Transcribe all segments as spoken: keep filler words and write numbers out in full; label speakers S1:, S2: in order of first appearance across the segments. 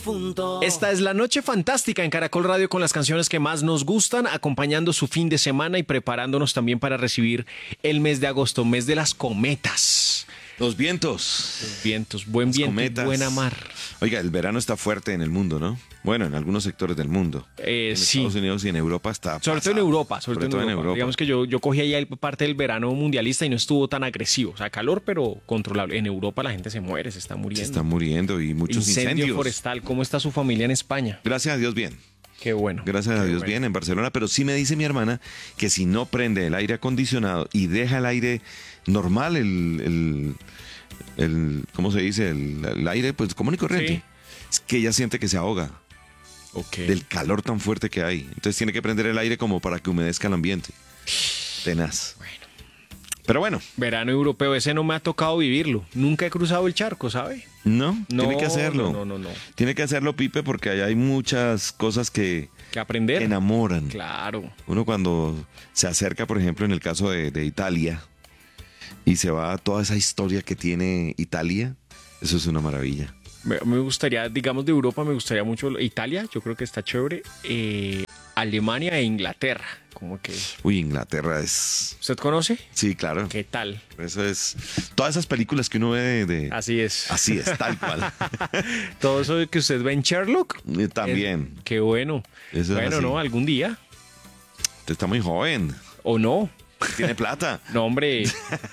S1: difunto.
S2: Esta es la noche fantástica en Caracol Radio con las canciones que más nos gustan, acompañando su fin de semana y preparándonos también para recibir el mes de agosto, mes de las cometas.
S3: Los vientos.
S2: Los vientos, buen
S3: Las
S2: viento y
S3: cometas.
S2: buena mar.
S3: Oiga, el verano está fuerte en el mundo, ¿no? Bueno, en algunos sectores del mundo.
S2: Eh,
S3: en
S2: sí.
S3: Estados Unidos y en Europa está
S2: Sobre todo en
S3: pasado.
S2: Europa, sobre, todo en Europa. Digamos que yo, yo cogí ahí el- parte del verano mundialista y no estuvo tan agresivo. O sea, calor, pero controlable. En Europa la gente se muere, se está
S3: Se
S2: muriendo.
S3: está muriendo y muchos
S2: Incendio
S3: incendios.
S2: forestal. ¿Cómo está su familia en España?
S3: Gracias a Dios, bien.
S2: Qué bueno.
S3: Gracias a
S2: qué
S3: Dios,
S2: bueno.
S3: bien en Barcelona. Pero sí me dice mi hermana que si no prende el aire acondicionado y deja el aire normal, el, el, el ¿cómo se dice? El, el aire, pues común y corriente.
S2: Sí.
S3: Es que ella siente que se ahoga
S2: Ok.
S3: del calor tan fuerte que hay. Entonces tiene que prender el aire como para que humedezca el ambiente. Tenaz.
S2: Bueno.
S3: Pero bueno,
S2: Verano europeo, ese no me ha tocado vivirlo. Nunca he cruzado el charco, ¿sabe?
S3: no,
S2: No,
S3: tiene que hacerlo.
S2: No, no, no, no.
S3: Tiene que hacerlo, Pipe, porque allá hay muchas cosas que
S2: Que aprender.
S3: enamoran.
S2: Claro.
S3: Uno cuando se acerca, por ejemplo, en el caso de, de Italia, y se va a toda esa historia que tiene Italia, eso es una maravilla.
S2: Me, me gustaría, digamos, de Europa, me gustaría mucho Italia, yo creo que está chévere. Eh, Alemania e Inglaterra. Como que.
S3: Uy, Inglaterra es...
S2: ¿Usted conoce?
S3: Sí, claro.
S2: ¿Qué tal?
S3: Eso es... Todas esas películas que uno ve de... de-
S2: Así es.
S3: Así es, tal cual.
S2: Todo eso que usted ve en Sherlock.
S3: Eh, También.
S2: Es- qué bueno.
S3: Eso es
S2: bueno,
S3: así.
S2: ¿no? Algún día.
S3: Usted está muy joven.
S2: ¿O no?
S3: Tiene plata.
S2: No, hombre.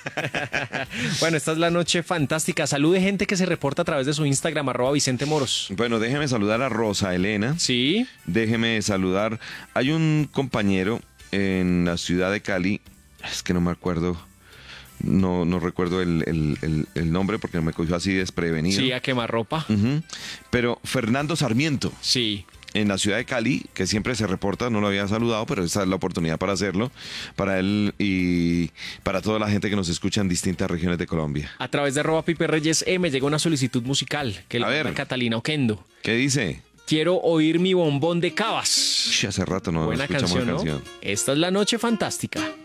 S2: Bueno, esta es la noche fantástica. Salude gente que se reporta a través de su Instagram, arroba Vicente Moros.
S3: Bueno, déjeme saludar a Rosa Elena.
S2: Sí.
S3: Déjeme saludar. Hay un compañero en la ciudad de Cali, es que no me acuerdo, no, no recuerdo el, el- el- el nombre porque me cogió así desprevenido.
S2: Sí, a quemarropa.
S3: Ujú. Pero Fernando Sarmiento,
S2: Sí.
S3: en la ciudad de Cali, que siempre se reporta, no lo había saludado, pero esta es la oportunidad para hacerlo, para él y para toda la gente que nos escucha en distintas regiones de Colombia.
S2: A través de arroba Pipe Reyes E me llegó una solicitud musical que le
S3: A ver.
S2: manda Catalina Oquendo.
S3: ¿Qué dice?
S2: Quiero oír mi bombón de Cabas.
S3: Ush, hace rato no
S2: Buena
S3: escuchamos
S2: canción,
S3: la
S2: ¿no?
S3: canción.
S2: Esta es la noche fantástica.